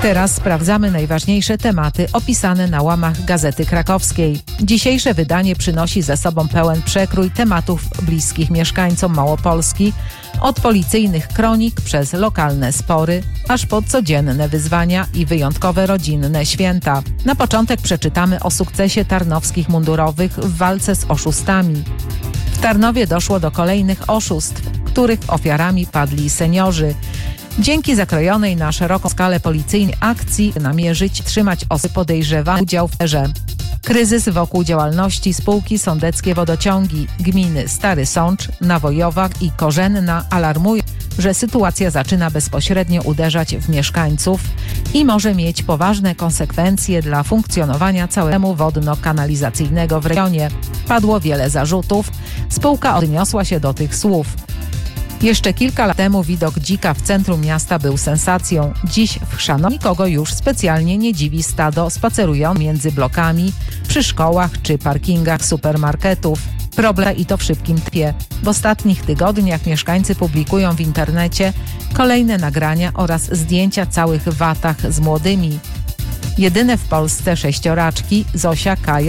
Teraz sprawdzamy najważniejsze tematy opisane na łamach Gazety Krakowskiej. Dzisiejsze wydanie przynosi ze sobą pełen przekrój tematów bliskich mieszkańcom Małopolski, od policyjnych kronik przez lokalne spory, aż po codzienne wyzwania i wyjątkowe rodzinne święta. Na początek przeczytamy o sukcesie tarnowskich mundurowych w walce z oszustami. W Tarnowie doszło do kolejnych oszustw, których ofiarami padli seniorzy. Dzięki zakrojonej na szeroką skalę policyjnej akcji namierzyć, trzymać osoby podejrzewane o udział w erze. Kryzys wokół działalności spółki Sądeckie Wodociągi gminy Stary Sącz, Nawojowak i Korzenna alarmują, że sytuacja zaczyna bezpośrednio uderzać w mieszkańców i może mieć poważne konsekwencje dla funkcjonowania całego wodno-kanalizacyjnego w rejonie. Padło wiele zarzutów. Spółka odniosła się do tych słów. Jeszcze kilka lat temu widok dzika w centrum miasta był sensacją. Dziś w Chrzanowie nikogo już specjalnie nie dziwi stado spacerujące między blokami, przy szkołach czy parkingach supermarketów. Problem i to w szybkim tempie. W ostatnich tygodniach mieszkańcy publikują w internecie kolejne nagrania oraz zdjęcia całych watach z młodymi. Jedyne w Polsce sześcioraczki Zosia, Kaja